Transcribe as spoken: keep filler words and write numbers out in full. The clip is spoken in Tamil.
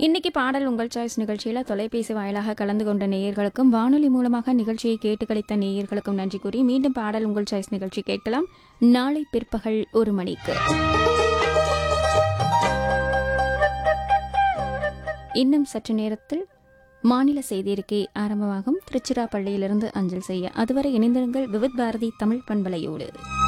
இன்னைக்கு பாடல் உங்கள் சாய்ஸ் நிகழ்ச்சியில் தொலைபேசி வாயிலாக கலந்து கொண்ட நேயர்களுக்கும் வானொலி மூலமாக நிகழ்ச்சியை கேட்டுக்களித்த நேயர்களுக்கும் நன்றி கூறி மீண்டும் பாடல் உங்கள் சாய்ஸ் நிகழ்ச்சி கேட்கலாம் நாளை பிற்பகல் ஒரு மணிக்கு. இன்னும் சற்று நேரத்தில் மாநில செய்தியறிக்கை ஆரம்பமாகும். திருச்சிராப்பள்ளியிலிருந்து அஞ்சல் செய்ய அதுவரை இணைந்திருங்கள் விவித் பாரதி தமிழ் பண்பலையோடு.